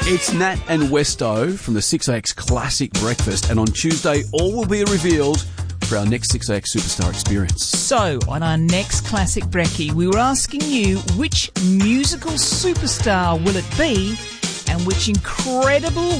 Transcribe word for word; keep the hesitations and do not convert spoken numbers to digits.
It's Nat and Westo from the six A X Classic Breakfast, and on Tuesday all will be revealed for our next six A X Superstar experience. So, on our next Classic Brekkie, we were asking you which musical superstar will it be and which incredible